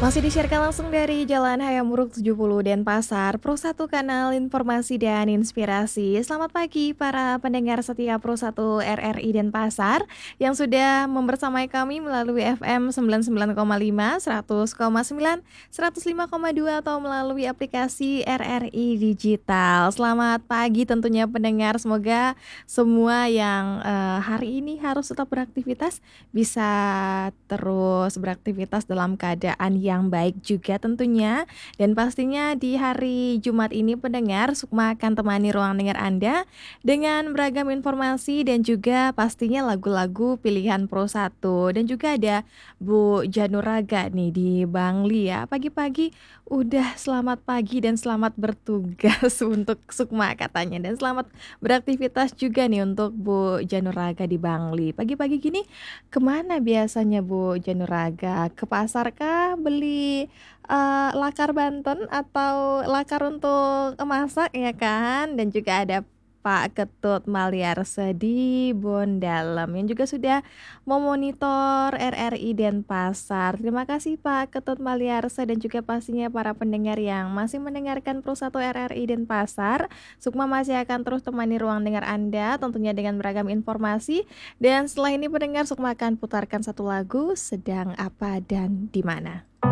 Masih disiarkan langsung dari Jalan Hayam Wuruk 70 Denpasar, Pro 1 Kanal Informasi dan Inspirasi. Selamat pagi para pendengar setia Pro 1 RRI Denpasar yang sudah membersamai kami melalui FM 99,5, 100,9, 105,2 atau melalui aplikasi RRI Digital. Selamat pagi tentunya pendengar, semoga semua yang hari ini harus tetap beraktivitas bisa terus beraktivitas dalam keadaan yang baik juga tentunya. Dan pastinya di hari Jumat ini pendengar, Sukma akan temani ruang dengar Anda dengan beragam informasi dan juga pastinya lagu-lagu pilihan Pro 1. Dan juga ada Bu Januraga nih di Bangli ya. Pagi-pagi udah selamat pagi dan selamat bertugas untuk Sukma katanya. Dan selamat beraktivitas juga nih untuk Bu Januraga di Bangli. Pagi-pagi gini kemana biasanya Bu Januraga? Ke pasar kah beli lakar Banten atau lakar untuk masak ya kan? Dan juga ada Pak Ketut Maliarse di Bondalem yang juga sudah memonitor RRI Denpasar. Terima kasih Pak Ketut Maliarse dan juga pastinya para pendengar yang masih mendengarkan Pro 1 RRI Denpasar. Sukma masih akan terus temani ruang dengar Anda tentunya dengan beragam informasi. Dan setelah ini pendengar, Sukma akan putarkan satu lagu, Sedang Apa dan di Mana.